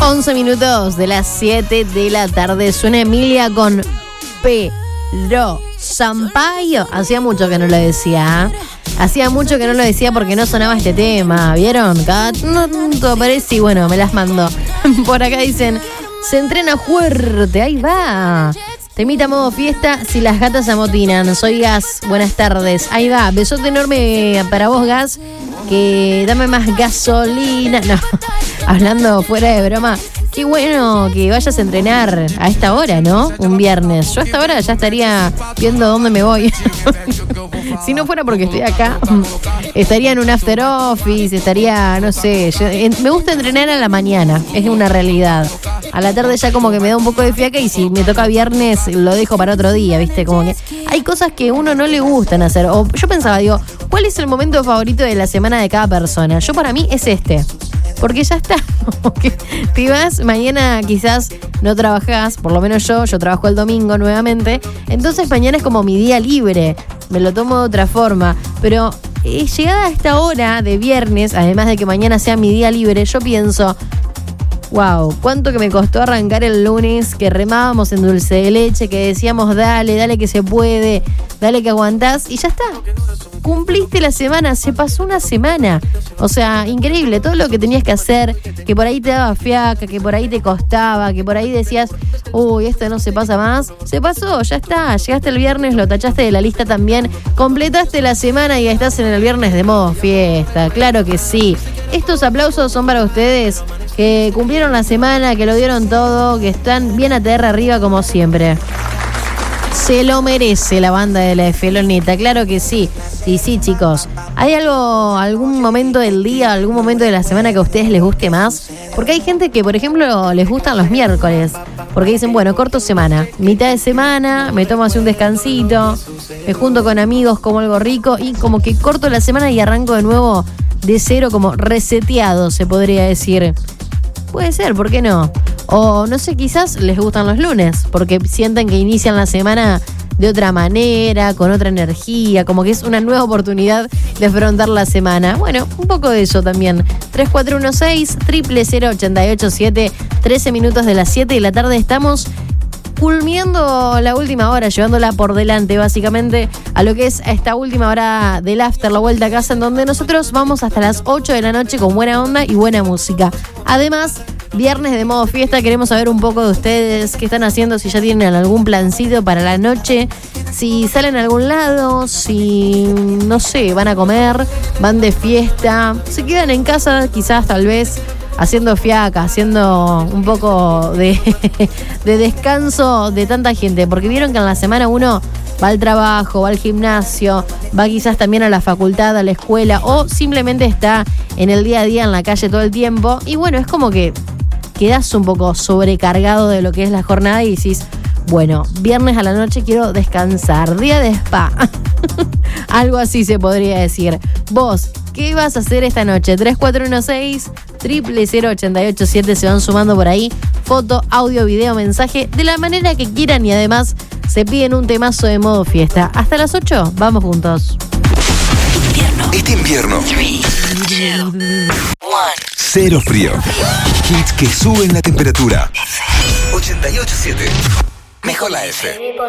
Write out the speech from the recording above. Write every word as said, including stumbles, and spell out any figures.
once minutos de las siete de la tarde. Suena Emilia con Pero Sampaio. Hacía mucho que no lo decía. ¿eh? Hacía mucho que no lo decía porque no sonaba este tema. ¿Vieron? Cada tanto aparece y bueno, me las mando. Por acá dicen, se entrena fuerte. Ahí va. Temita modo fiesta, si las gatas se amotinan. Soy Gas, buenas tardes. Ahí va, besote enorme para vos, Gas. Que dame más gasolina. No, hablando fuera de broma. Qué bueno que vayas a entrenar a esta hora, ¿no? Un viernes. Yo a esta hora ya estaría viendo dónde me voy. Si no fuera porque estoy acá, estaría en un after office, estaría, no sé. Yo, en, me gusta entrenar a la mañana, es una realidad. A la tarde ya como que me da un poco de fiaca y si me toca viernes lo dejo para otro día, ¿viste? Como que hay cosas que a uno no le gustan hacer. O yo pensaba, digo, ¿cuál es el momento favorito de la semana de cada persona? Yo para mí es este. Porque ya está, porque te vas, mañana quizás no trabajás, por lo menos yo, yo trabajo el domingo nuevamente, entonces mañana es como mi día libre, me lo tomo de otra forma, pero eh, llegada a esta hora de viernes, además de que mañana sea mi día libre, yo pienso, wow, cuánto que me costó arrancar el lunes, que remábamos en dulce de leche, que decíamos dale, dale que se puede, dale que aguantás, y ya está. Cumpliste la semana, se pasó una semana. O sea, increíble, todo lo que tenías que hacer, que por ahí te daba fiaca, que por ahí te costaba, que por ahí decías, uy, esto no se pasa más. Se pasó, ya está, llegaste el viernes, lo tachaste de la lista también, completaste la semana y estás en el viernes de modo fiesta, claro que sí. Estos aplausos son para ustedes que cumplieron la semana, que lo dieron todo, que están bien a tierra arriba como siempre. Se lo merece la banda de la Feloneta, claro que sí. Sí, sí, chicos. ¿Hay algo, algún momento del día, algún momento de la semana que a ustedes les guste más? Porque hay gente que, por ejemplo, les gustan los miércoles. Porque dicen, bueno, corto semana, mitad de semana, me tomo así un descansito, me junto con amigos, como algo rico y como que corto la semana y arranco de nuevo de cero, como reseteado, se podría decir. Puede ser, ¿por qué no? O no sé, quizás les gustan los lunes, porque sienten que inician la semana de otra manera, con otra energía, como que es una nueva oportunidad de afrontar la semana. Bueno, un poco de eso también. tres cuatro uno seis, cero cero cero, ocho ocho siete, trece minutos de las siete de la tarde. Estamos culminando la última hora, llevándola por delante básicamente a lo que es esta última hora del after, la vuelta a casa, en donde nosotros vamos hasta las ocho de la noche con buena onda y buena música. Además, viernes de modo fiesta, queremos saber un poco de ustedes, qué están haciendo, si ya tienen algún plancito para la noche, si salen a algún lado, si, no sé, van a comer, van de fiesta, se quedan en casa quizás tal vez haciendo fiaca, haciendo un poco de, de descanso de tanta gente, porque vieron que en la semana uno va al trabajo, va al gimnasio, va quizás también a la facultad, a la escuela, o simplemente está en el día a día en la calle todo el tiempo, y bueno, es como que quedás un poco sobrecargado de lo que es la jornada y decís, bueno, viernes a la noche quiero descansar, día de spa. Algo así se podría decir. Vos, ¿qué vas a hacer esta noche? tres cuatro uno seis, cero cero cero, ocho ocho siete, se van sumando por ahí. Foto, audio, video, mensaje, de la manera que quieran y además se piden un temazo de modo fiesta. Hasta las ocho, vamos juntos. Invierno. Este invierno. tres, dos, uno. Cero frío. Hits que suben la temperatura. ochenta y ocho siete. Mejor la F.